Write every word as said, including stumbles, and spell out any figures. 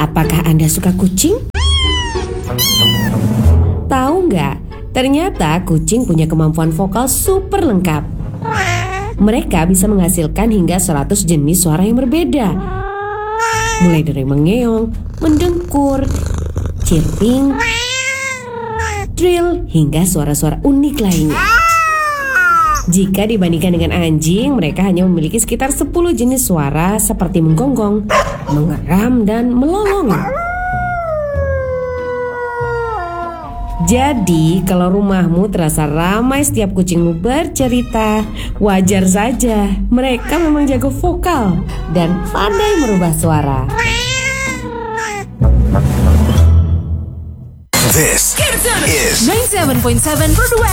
Apakah Anda suka kucing? Tahu nggak? Ternyata kucing punya kemampuan vokal super lengkap. Mereka bisa menghasilkan hingga seratus jenis suara yang berbeda. Mulai dari mengeong, mendengkur, chirping, trill, hingga suara-suara unik lainnya. Jika dibandingkan dengan anjing, mereka hanya memiliki sekitar sepuluh jenis suara seperti menggonggong, mengeram, dan melolong. Jadi, kalau rumahmu terasa ramai setiap kucingmu bercerita, wajar saja. Mereka memang jago vokal dan pandai merubah suara. This is ninety-seven point seven Produk